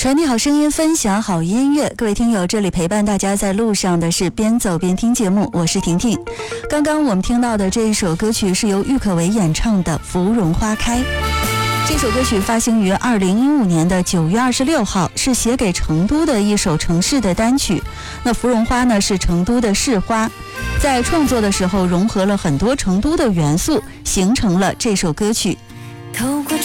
传递好声音，分享好音乐。各位听友，这里陪伴大家在路上的是边走边听节目，我是婷婷。刚刚我们听到的这一首歌曲是由郁可唯演唱的《芙蓉花开》。这首歌曲发行于2015年的9月26号，是写给成都的一首城市的单曲。那芙蓉花呢，是成都的市花，在创作的时候融合了很多成都的元素，形成了这首歌曲。 透过